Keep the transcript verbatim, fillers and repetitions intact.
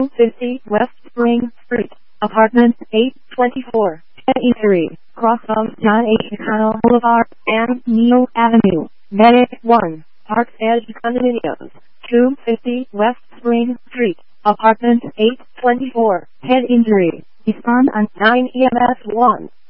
fifty West Spring Street, Apartment eight twenty-four, Injury, cross of John H. McConnell Boulevard and Neal Avenue, Medic one, Parks Edge Condominiums, two fifty West Spring Street, Apartment eight twenty-four, Head Injury, respond on nine E M S one.